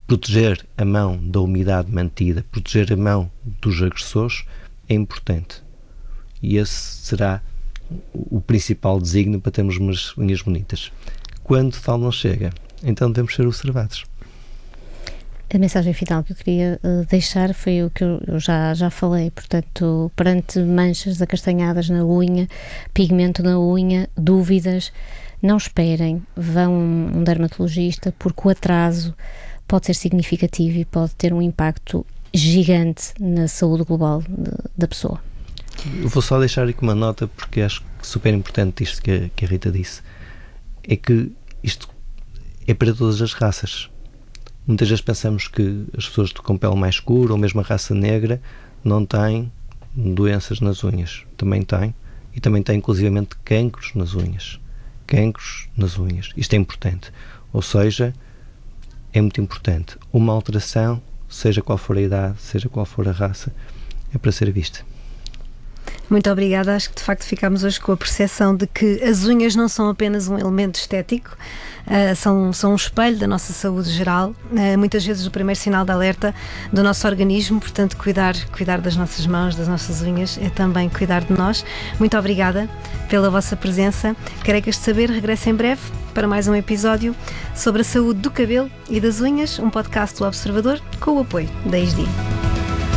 proteger a mão da umidade mantida, proteger a mão dos agressores é importante. E esse será o principal desígnio para termos umas unhas bonitas. Quando tal não chega, então devemos ser observados. A mensagem final que eu queria deixar foi o que eu já falei, portanto, perante manchas acastanhadas na unha, pigmento na unha, dúvidas, não esperem, vão a um dermatologista, porque o atraso pode ser significativo e pode ter um impacto gigante na saúde global da pessoa. Eu vou só deixar aqui uma nota, porque acho super importante isto que a Rita disse, é que isto é para todas as raças. Muitas vezes pensamos que as pessoas com pele mais escura ou mesmo a raça negra não têm doenças nas unhas. Também têm, e também têm inclusivamente cancros nas unhas. Cancros nas unhas. Isto é importante. Ou seja, é muito importante. Uma alteração, seja qual for a idade, seja qual for a raça, é para ser vista. Muito obrigada. Acho que de facto ficámos hoje com a percepção de que as unhas não são apenas um elemento estético, são um espelho da nossa saúde geral, muitas vezes o primeiro sinal de alerta do nosso organismo, portanto cuidar das nossas mãos, das nossas unhas, é também cuidar de nós. Muito obrigada pela vossa presença. Carecas de Saber regressa em breve para mais um episódio sobre a saúde do cabelo e das unhas, um podcast do Observador com o apoio da ISDI.